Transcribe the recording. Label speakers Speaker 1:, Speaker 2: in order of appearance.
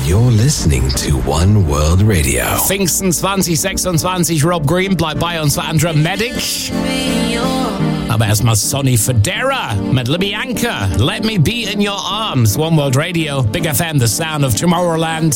Speaker 1: You're listening to One World Radio.
Speaker 2: Pfingsten 2026, Rob Green bleibt bei uns für Andra Medic. Aber erstmal Sonny Fodera mit Libby Anchor. Let me be in your arms. One World Radio, Big FM, the sound of Tomorrowland.